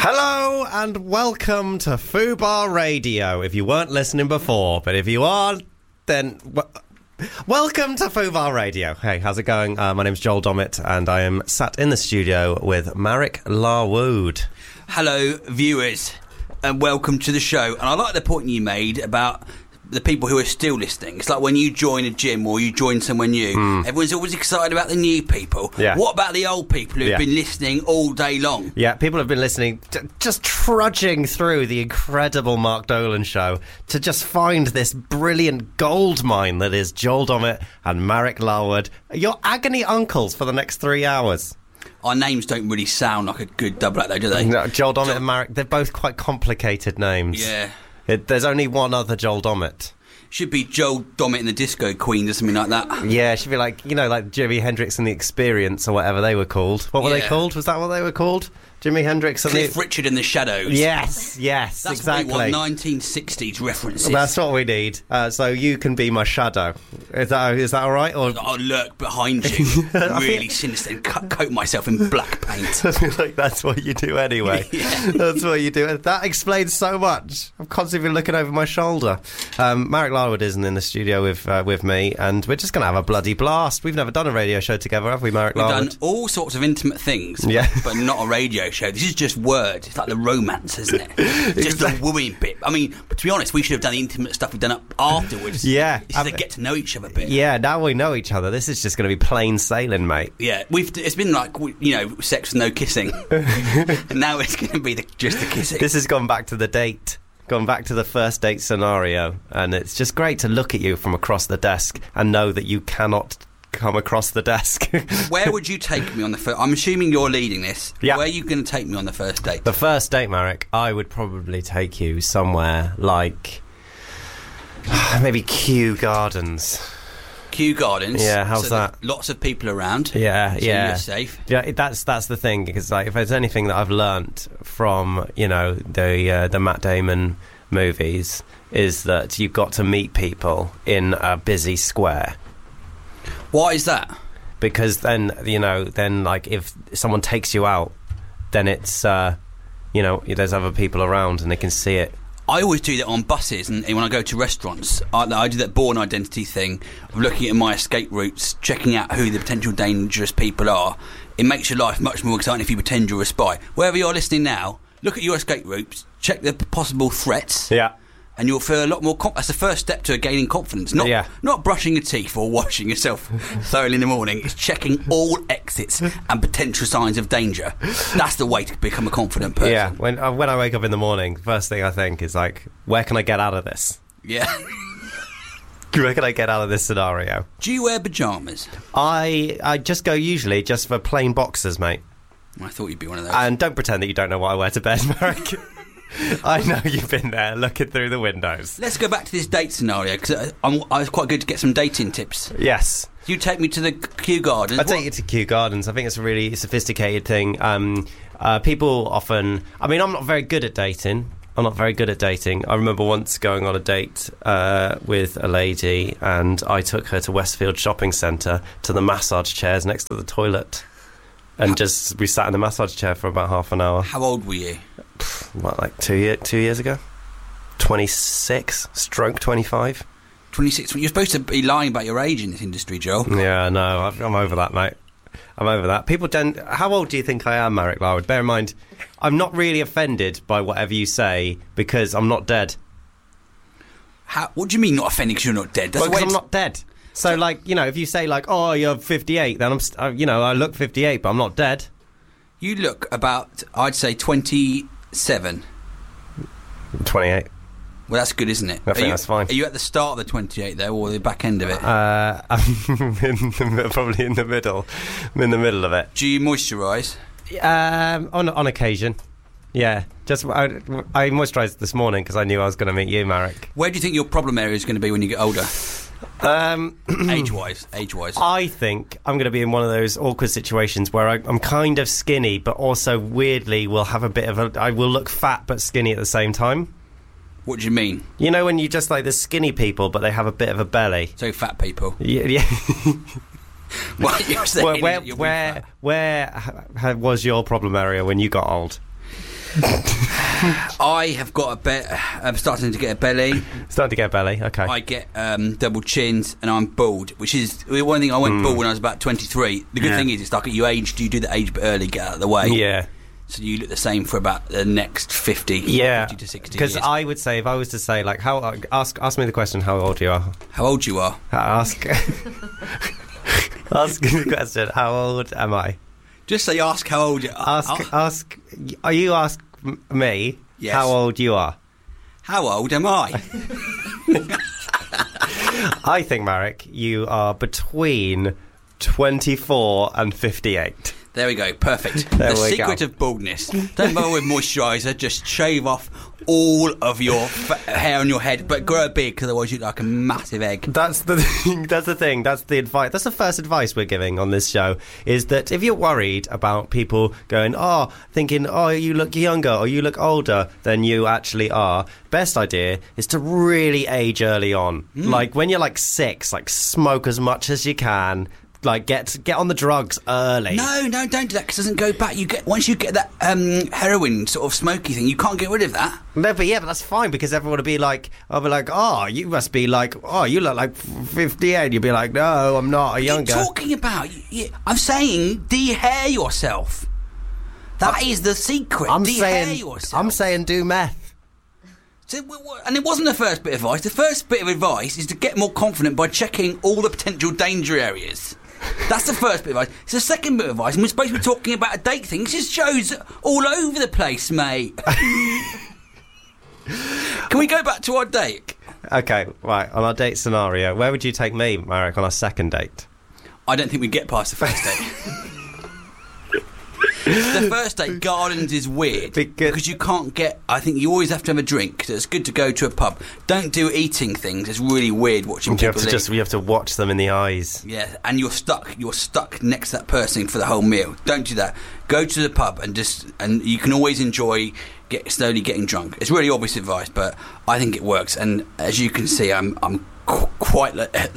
Hello and welcome to Fubar Radio. If you weren't listening before, but if you are, then welcome to Fubar Radio. Hey, how's it going? My name's Joel Dommett and I am sat in the studio with Marek Larwood. Hello, viewers, and welcome to the show. And I like the point you made about the people who are still listening. It's like when you join a gym or you join somewhere new, everyone's always excited about the new people. Yeah. What about the old people who've been listening all day long? Yeah, people have been listening, just trudging through the incredible Mark Dolan show to just find this brilliant gold mine that is Joel Dommett and Marek Larwood, your agony uncles for the next 3 hours. Our names don't really sound like a good double act, though, do they? No, Joel Dommett and Marek, they're both quite complicated names. Yeah. There's only one other Joel Dommett. Should be Joel Dommett and the Disco Queen or something like that. Yeah, it should be like, you know, like Jimi Hendrix and the Experience or whatever they were called. What were they called? Was that what they were called? Jimi Hendrix and Cliff Richard and the Shadows. Yes, That's exactly. What we want, 1960s references. That's what we need. So you can be my shadow. Is that all right? Or I'll lurk behind you, really sinister, and coat myself in black paint. I feel like that's what you do anyway. Yeah. That's what you do. That explains so much. I'm constantly looking over my shoulder. Marek Larwood isn't in the studio with me, and we're just going to have a bloody blast. We've never done a radio show together, have we, Marek Larwood? We've done all sorts of intimate things, but not a radio show. This is just words. It's like the romance, isn't it? Just the wooing bit. I mean, to be honest, we should have done the intimate stuff we've done up afterwards. Yeah. This is a get to know each other bit. Yeah, now we know each other. This is just going to be plain sailing, mate. Yeah, it's been like, you know, sex with no kissing. And now it's going to be just the kissing. This has gone back to the date. Gone back to the first date scenario. And it's just great to look at you from across the desk and know that you cannot come across the desk. Where would you take me on the first... I'm assuming you're leading this. Yeah. Where are you going to take me on the first date? The first date, Marek, I would probably take you somewhere like... maybe Kew Gardens. Kew Gardens? Yeah, how's that? Lots of people around. Yeah, so yeah. you're safe. Yeah, that's the thing, because like, if there's anything that I've learnt from, you know, the Matt Damon movies, is that you've got to meet people in a busy square. Why is that? Because then, you know, like if someone takes you out, then it's, you know, there's other people around and they can see it. I always do that on buses and when I go to restaurants. I do that born identity thing of looking at my escape routes, checking out who the potential dangerous people are. It makes your life much more exciting if you pretend you're a spy. Wherever you're listening now, look at your escape routes, check the possible threats. Yeah. And you'll feel a lot more... that's the first step to gaining confidence. Not brushing your teeth or washing yourself thoroughly in the morning. It's checking all exits and potential signs of danger. That's the way to become a confident person. Yeah, when I wake up in the morning, the first thing I think is like, where can I get out of this? Yeah. Where can I get out of this scenario? Do you wear pyjamas? I just go usually just for plain boxers, mate. I thought you'd be one of those. And don't pretend that you don't know what I wear to bed, Marek. I know you've been there looking through the windows. Let's go back to this date scenario, because I was quite good to get some dating tips. Yes. You take me to the Kew Gardens. I'll take you to Kew Gardens. I think it's a really sophisticated thing. People often... I mean, I'm not very good at dating. I remember once going on a date with a lady, and I took her to Westfield Shopping Centre to the massage chairs next to the toilet. And we sat in the massage chair for about half an hour. How old were you? What, like 2 years ago? 26 / 25. 26. You're supposed to be lying about your age in this industry, Joel. Yeah, no, I'm over that, mate. I'm over that. People don't... How old do you think I am, Marek Larwood? Bear in mind, I'm not really offended by whatever you say because I'm not dead. What do you mean not offended because you're not dead? Because I'm not dead. So, like, you know, if you say, like, oh, you're 58, then I look 58, but I'm not dead. You look about, I'd say, 27. 28. Well, that's good, isn't it? I think that's fine. Are you at the start of the 28, though, or the back end of it? I'm probably in the middle. I'm in the middle of it. Do you moisturise? On occasion. Yeah. Just I moisturised this morning because I knew I was going to meet you, Marek. Where do you think your problem area is going to be when you get older? Age-wise. I think I'm going to be in one of those awkward situations where I'm kind of skinny, but also weirdly will have a bit of I will look fat but skinny at the same time. What do you mean? You know when you just like the skinny people, but they have a bit of a belly. So fat people. Yeah. What you're saying where was your problem area when you got old? I have got I'm starting to get a belly. Starting to get a belly, okay. I get double chins, and I'm bald, which is one thing. I went bald when I was about 23. The good thing is, it's like at your age, do you do the age bit early, get out of the way? Yeah. So you look the same for about the next 50 to 60 because years. I would say, if I was to say, like, ask me the question, how old you are. How old you are? Ask the question, how old am I? Just say ask how old you are. Ask me Yes. how old you are. How old am I? I think, Marek, you are between 24 and 58. There we go, perfect. There The we secret go. of baldness. Don't bother with moisturiser, just shave off all of your hair on your head, but grow a beard, because otherwise you look like a massive egg. That's the thing. That's the thing. That's the advice. That's the first advice we're giving on this show, is that if you're worried about people going, thinking, you look younger or you look older than you actually are, best idea is to really age early on. Like when you're like 6, like smoke as much as you can. Like get on the drugs early. No, don't do that, because it doesn't go back. Once you get that heroin sort of smoky thing, you can't get rid of that. No, but that's fine, because everyone will be like, I'll be like, you must be like, you look like 58. You'll be like, no, I'm not, I'm younger. What are you talking about? I'm saying de-hair yourself. That is the secret. De-hair yourself. I'm saying do meth. And it wasn't the first bit of advice. The first bit of advice is to get more confident by checking all the potential danger areas. That's the first bit of advice. It's the second bit of advice, and we're supposed to be talking about a date thing. This just shows all over the place, mate. Can we go back to our date? Okay, right. On our date scenario, where would you take me, Marek, on our second date? I don't think we get past the first date. The first date, gardens is weird because you can't get. I think you always have to have a drink. So it's good to go to a pub. Don't do eating things. It's really weird watching people eat. You have to watch them in the eyes. Yeah, and you're stuck next to that person for the whole meal. Don't do that. Go to the pub and you can always enjoy slowly getting drunk. It's really obvious advice, but I think it works. And as you can see, I'm quite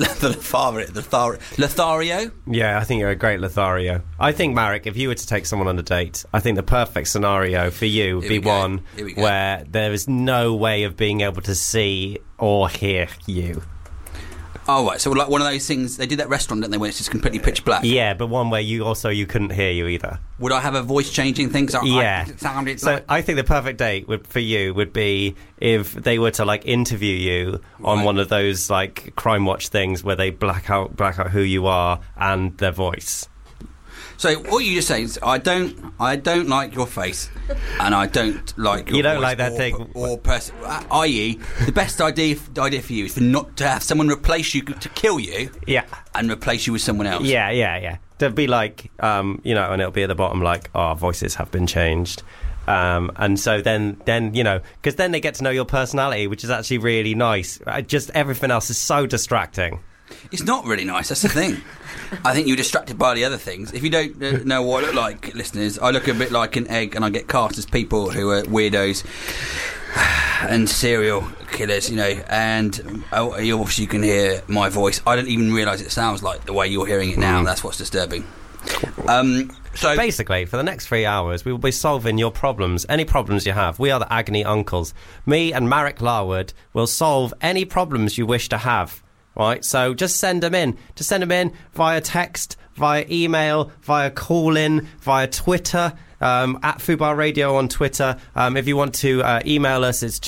Lothario. Yeah, I think you're a great Lothario. I think, Marek, if you were to take someone on a date, I think the perfect scenario for you would be one where there is no way of being able to see or hear you. Oh, right. So like one of those things, they did that restaurant, didn't they, when it's just completely pitch black? Yeah, but one where you couldn't hear you either. Would I have a voice-changing thing? I think the perfect date for you would be if they were to like interview you on one of those like Crime Watch things where they black out who you are and their voice. So what you just say is, I don't like your face, and I don't like your You don't voice like that thing, or person. I.e., the best idea for you is for not to have someone replace you, to kill you, and replace you with someone else. Yeah. There'd be like, and it'll be at the bottom like, our voices have been changed. And so then because then they get to know your personality, which is actually really nice. Just everything else is so distracting. It's not really nice, that's the thing. I think you're distracted by the other things. If you don't know what I look like, listeners, I look a bit like an egg, and I get cast as people who are weirdos and serial killers, and obviously you can hear my voice. I don't even realise it sounds like the way you're hearing it now. That's what's disturbing. So basically, for the next 3 hours, we will be solving your problems, any problems you have. We are the Agony Uncles. Me and Marek Larwood will solve any problems you wish to have. Right, so just send them in. Just send them in via text, via email, via call-in, via Twitter, at Fubar Radio on Twitter. If you want to email us, it's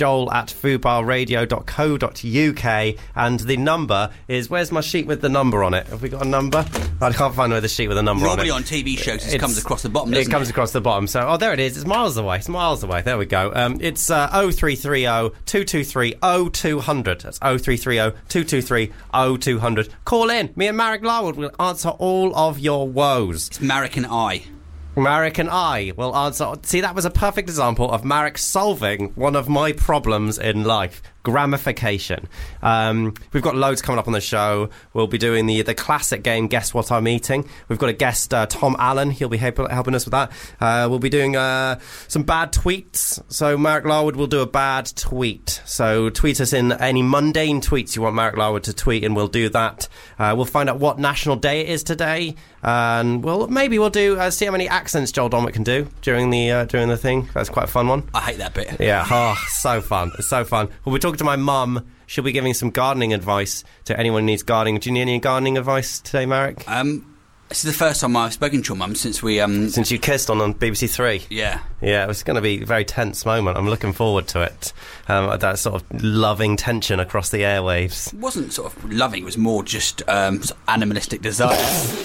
joel@fubarradio.co.uk, and the number is, where's my sheet with the number on it? Have we got a number? I can't find where the sheet with the number Normally on it. on TV shows it comes across the bottom, doesn't it? It comes across the bottom. So, there it is. It's miles away. There we go. It's 0330 223 0200. That's 0330 223 0200. Call in. Me and Marek Larwood will answer all of your woes. It's Marek and I. Marek and I will answer. See, that was a perfect example of Marek solving one of my problems in life. Gramification. We've got loads coming up on the show. We'll be doing the classic game, Guess What I'm Eating. We've got a guest, Tom Allen. He'll be helping us with that. We'll be doing some bad tweets. So Marek Larwood will do a bad tweet. So tweet us in any mundane tweets you want Marek Larwood to tweet, and we'll do that. We'll find out what national day it is today, and maybe we'll do see how many accents Joel Dommett can do during the thing. That's quite a fun one. I hate that bit. Yeah, so fun. It's so fun. We'll be talking to my mum. She'll be giving some gardening advice to anyone who needs gardening. Do you need any gardening advice today, Marek? This is the first time I've spoken to your mum since we... Since you kissed on BBC Three. Yeah. Yeah, it was going to be a very tense moment. I'm looking forward to it. That sort of loving tension across the airwaves. It wasn't sort of loving, it was more just sort of animalistic desire.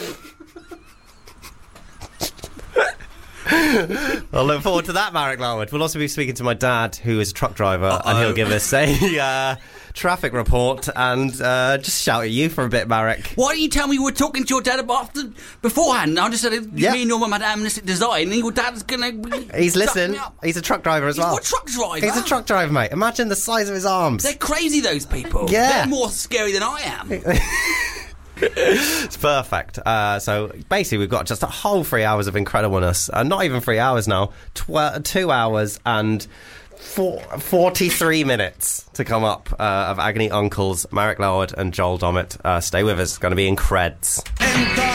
I'll look forward to that, Marek Larwood. We'll also be speaking to my dad, who is a truck driver, and he'll give us a traffic report and just shout at you for a bit, Marek. Why didn't you tell me you were talking to your dad beforehand? I just said me and your mum had animalistic desire, and your dad's going to... He's listening. He's a truck driver as well. What truck driver? He's a truck driver, mate. Imagine the size of his arms. They're crazy, those people. Yeah. They're more scary than I am. It's perfect. So basically we've got just a whole 3 hours of incredibleness. Not even 3 hours now. 2 hours and 43 minutes to come up of Agony Uncles, Marek Larwood and Joel Dommett. Stay with us. It's going to be increds.